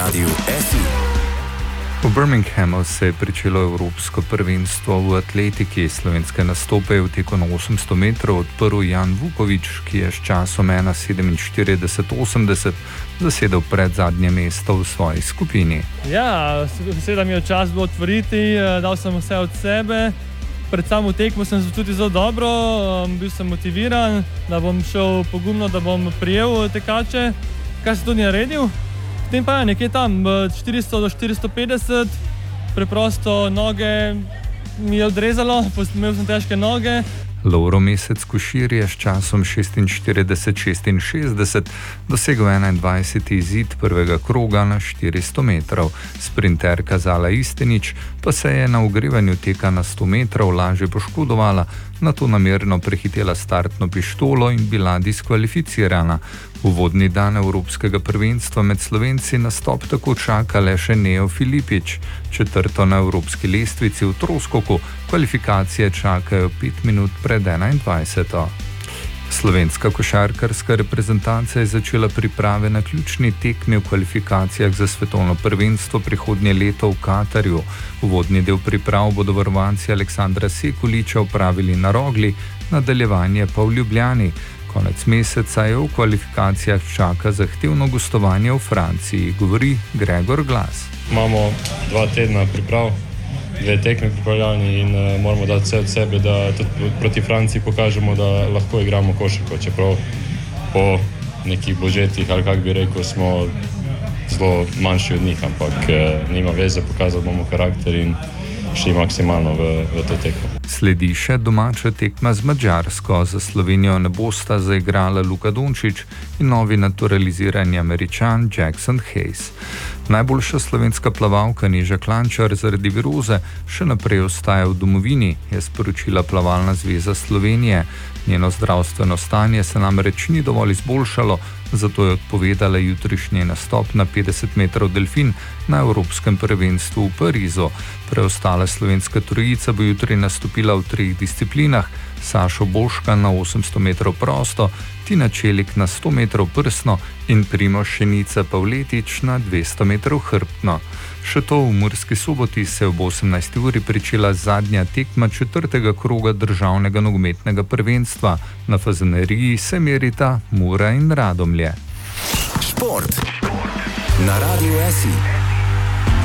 Radiu SI. V Birminghamu se je pričelo evropsko prvenstvo v atletiki. Slovenske nastope je v teku na 800 metrov odprl Jan Vuković, ki je s časom 1:47:80 zasedel predzadnje mesto v svoji skupini. Ja, seveda mi je čas bilo otvoriti, dal sem vse od sebe. Pred samo tekmo sem se tudi zelo dobro, bil sem motiviran, da bom šel pogumno, da bom prijel tekače, kar sem tudi naredil. Potem pa je nekje tam 400 do 450, preprosto noge mi je odrezalo, imel sem težke noge. Lovro Mesec Košir je s časom 46:66 dosegel 21. izid prvega kroga na 400 metrov. Sprinterka Zala Istenič pa se je na ogrevanju teka na 100 metrov lažje poškodovala, nato namerno prehitela startno pištolo in bila diskvalificirana. Uvodni dan evropskega prvenstva med Slovenci nastop tako čaka le še Neo Filipić. Četrto na evropski lestvici v troskoku, kvalifikacije čakajo 5 minut pred 21. Slovenska košarkarska reprezentanca je začela priprave na ključni tekmi v kvalifikacijah za svetovno prvenstvo prihodnje leto v Katarju. Uvodni del priprav bodo varovanci Aleksandra Sekuliča opravili na Rogli, nadaljevanje pa v Ljubljani. Konec meseca je v kvalifikacijah čaka zahtevno gostovanje v Franciji, govori Gregor Glas. Imamo 2 tedna priprav, 2 tekme pripravljeni in moramo dati vse od sebe, da tudi proti Franciji pokažemo, da lahko igramo košarko. Čeprav po nekih božetih, ali kako bi rekel, smo zelo manjši od njih, ampak nima veze, pokazali bomo karakter in šli maksimalno v to tekmo. Sledi še domača tekma z Madžarsko. Za Slovenijo ne bosta zaigrala Luka Dončić in novi naturalizirani Američan Jackson Hayes. Najboljša slovenska plavalka Neža Klančar zaradi viroze še naprej ostaja v domovini, je sporočila Plavalna zveza Slovenije. Njeno zdravstveno stanje se namreč ni dovolj izboljšalo, zato je odpovedala jutrišnji nastop na 50 metrov delfin na evropskem prvenstvu v Parizu. Preostala slovenska trojica bo jutri nastopila v 3 disciplinah: Sašo Boška na 800 metrov prosto, Tina Čelik na 100 metrov prsno in Primož Šenica Pavletič na 200 metrov hrbtno. Še to, v Murski Soboti se je ob 18. uri pričela zadnja tekma 4. kroga državnega nogometnega prvenstva. Na Fazaneriji se merita Mura in Radomlje. Šport na Radiu SI.